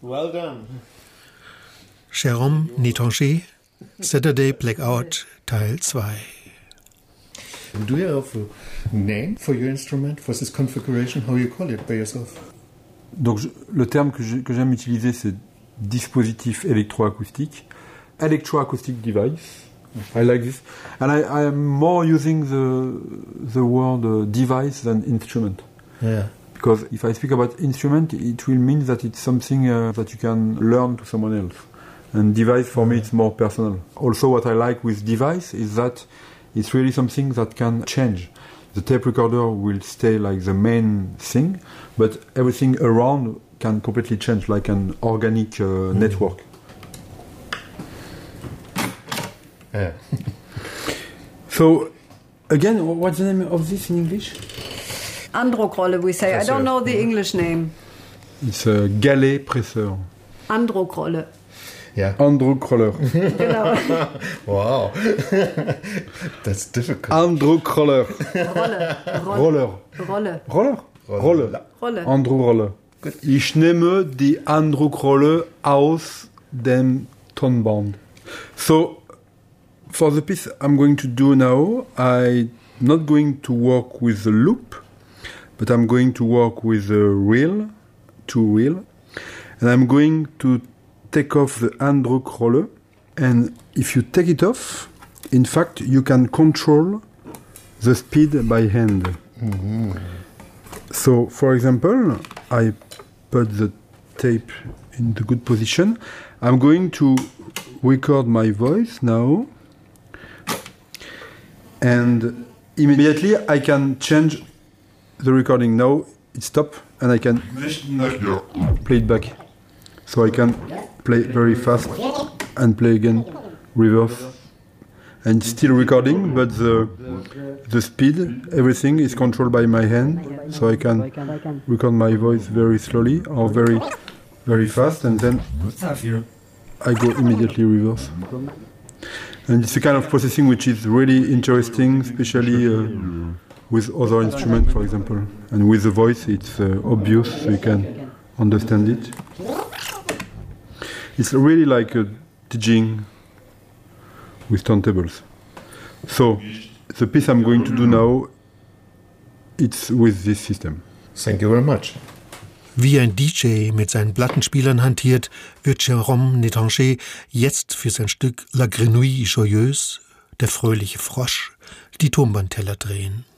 Well done. Jérôme Nétanger, Saturday Blackout, Teil 2. Do you have a name for your instrument, for this configuration? How you call it by yourself? Donc le terme que j'aime utiliser, c'est dispositif électroacoustique, electroacoustic device. I like this, and I am more using the word device than instrument. Yeah. Because if I speak about instrument, it will mean that it's something that you can learn to someone else. And device for me, it's more personal. Also, what I like with device is that it's really something that can change. The tape recorder will stay like the main thing, but everything around can completely change, like an organic network. Yeah. So, again, what's the name of this in English? Androkrolle, we say. I don't know the English name. It's a galet presseur. Androkrolle. Yeah. Androkroller. Genau. Wow. That's difficult. Androkroller. Rolle. Roller. Androkroller. Ich nehme die Androkrolle aus dem Tonband. So, for the piece I'm going to do now, I'm not going to work with the loop, but I'm going to work with a reel, two reel, and I'm going to take off the Androkrolle, and if you take it off, in fact, you can control the speed by hand. Mm-hmm. So, for example, I put the tape in the good position. I'm going to record my voice now, and immediately I can change the recording. Now it stopped, and I can play it back. So I can play very fast and play again, reverse. And still recording, but the speed, everything is controlled by my hand. So I can record my voice very slowly or very, very fast, and then I go immediately reverse. And it's a kind of processing which is really interesting, especially with other instruments, for example. And with the voice, it's obvious, so you can understand it. It's really like teaching with turntables. So, the piece I'm going to do now, it's with this system. Thank you very much. Wie ein DJ mit seinen Plattenspielern hantiert, wird Jérôme Nétanger jetzt für sein Stück La Grenouille Joyeuse, der fröhliche Frosch, die Tonbandteller drehen.